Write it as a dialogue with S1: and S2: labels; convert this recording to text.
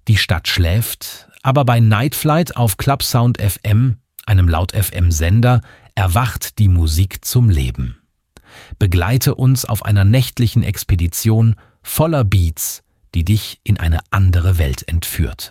S1: Die Stadt schläft, aber bei Night Flight auf Clubsound FM, einem Laut-FM-Sender, erwacht die Musik zum Leben. Begleite uns auf einer nächtlichen Expedition voller Beats, die dich in eine andere Welt entführt.